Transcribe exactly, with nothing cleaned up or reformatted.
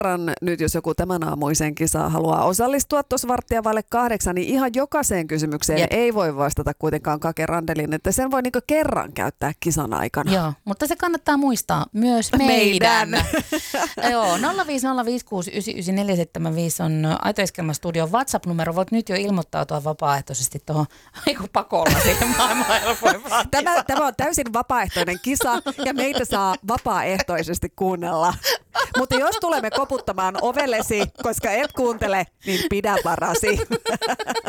nyt jos joku tämän aamuisen kisaa haluaa osallistua tuossa varttia vaille kahdeksan, niin ihan jokaiseen kysymykseen Jep. ei voi vastata kuitenkaan Kake Randelin, että sen voi niinku kerran käyttää kisan aikana. Joo, mutta se kannattaa muistaa myös meidän. meidän. Joo, nolla viisi nolla viisi kuusi yhdeksän yhdeksän neljä seitsemän viisi on Aito Eskelman studion WhatsApp-numero. Voit nyt jo ilmoittautua vapaaehtoisesti tuohon aiku pakolla siihen maailman helpoin tämä, tämä on täysin vapaaehtoinen kisa ja meitä saa vapaaehtoisesti kuunnella. Mutta jos tulemme koputtamaan ovellesi, koska et kuuntele, niin pidä varasi.